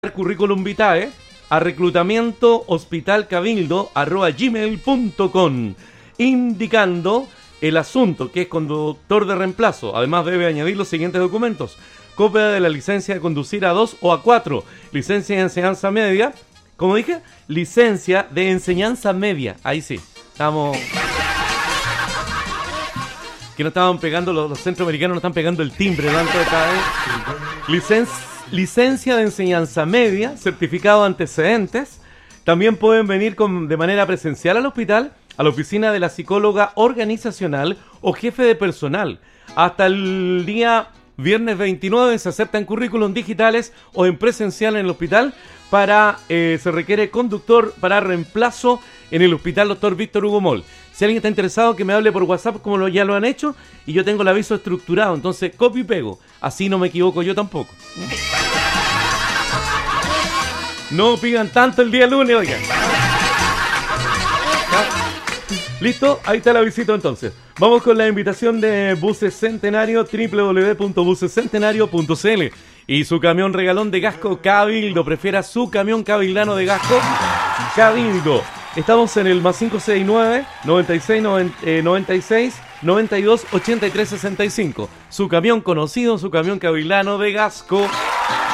currículum vitae a reclutamientohospitalcabildo@gmail.com, indicando el asunto, que es conductor de reemplazo. Además debe añadir los siguientes documentos: copia de la licencia de conducir A2 o A4, licencia de enseñanza media, como dije, licencia de enseñanza media. Ahí sí, estamos... Que no estaban pegando, los centroamericanos no están pegando el timbre delante de cada vez. Licencia de enseñanza media, certificado de antecedentes. También pueden venir de manera presencial al hospital, a la oficina de la psicóloga organizacional o jefe de personal. Hasta el día viernes 29 se aceptan currículum digitales o en presencial en el hospital. Se requiere conductor para reemplazo en el hospital Dr. Víctor Hugo Moll. Si alguien está interesado, que me hable por WhatsApp, como ya lo han hecho, y yo tengo el aviso estructurado, entonces copio y pego, así no me equivoco yo tampoco. No pidan tanto el día lunes, oigan. ¿Listo? Ahí está la visita entonces. Vamos con la invitación de Buses Centenario, www.busescentenario.cl. Y su camión regalón de Gasco Cabildo. Prefiera su camión cabildano de Gasco Cabildo. Estamos en el más 569-96-92-83-65. Su camión conocido, su camión cabildano de Gasco